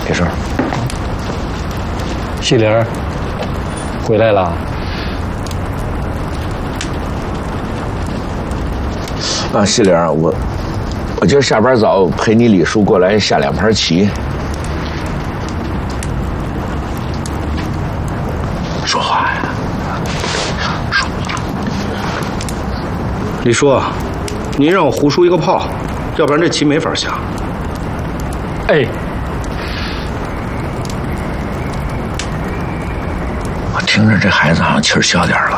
李叔，喜玲回来了。 啊，喜玲，我今儿下班早，陪你李叔过来下2盘棋。说话呀！说。 李叔，您让我胡输一个炮，要不然这棋没法下。 哎， 我听着这孩子好像气儿小点了。